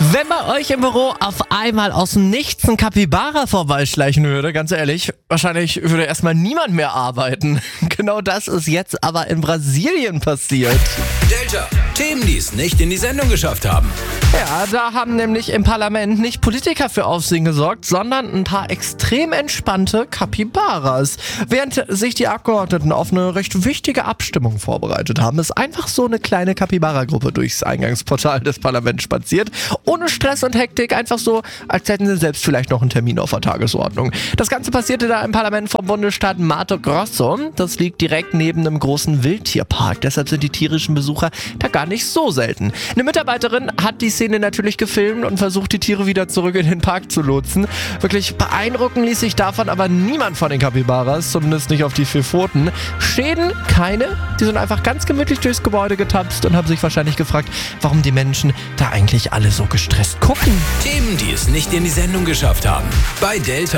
Wenn bei euch im Büro auf einmal aus dem Nichts ein Kapibara vorbeischleichen würde, ganz ehrlich, wahrscheinlich würde erstmal niemand mehr arbeiten. Genau das ist jetzt aber in Brasilien passiert. Delta, Themen, die es nicht in die Sendung geschafft haben. Ja, da haben nämlich im Parlament nicht Politiker für Aufsehen gesorgt, sondern ein paar extrem entspannte Kapibaras. Während sich die Abgeordneten auf eine recht wichtige Abstimmung vorbereitet haben, ist einfach so eine kleine Kapibara-Gruppe durchs Eingangsportal des Parlaments spaziert. Ohne Stress und Hektik, einfach so, als hätten sie selbst vielleicht noch einen Termin auf der Tagesordnung. Das Ganze passierte da im Parlament vom Bundesstaat Mato Grosso. Das liegt direkt neben einem großen Wildtierpark. Deshalb sind die tierischen Besucher da gar nicht so selten. Eine Mitarbeiterin hat die Szene natürlich gefilmt und versucht, die Tiere wieder zurück in den Park zu lotsen. Wirklich beeindrucken ließ sich davon aber niemand von den Kapibaras, zumindest nicht auf die 4 Pfoten. Schäden keine. Die sind einfach ganz gemütlich durchs Gebäude getapst und haben sich wahrscheinlich gefragt, warum die Menschen da eigentlich alle so gestresst gucken. Themen, die es nicht in die Sendung geschafft haben. Bei Delta.